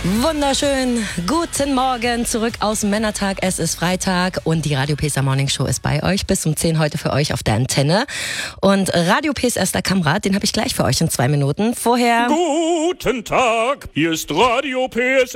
Wunderschön, guten Morgen, zurück aus dem Männertag. Es ist Freitag und die Radio P's Morning Show ist bei euch. Bis um 10 heute für euch auf der Antenne. Und Radio P's erster Kamerad, den habe ich gleich für euch in 2 Minuten. Vorher... Guten Tag, hier ist Radio P's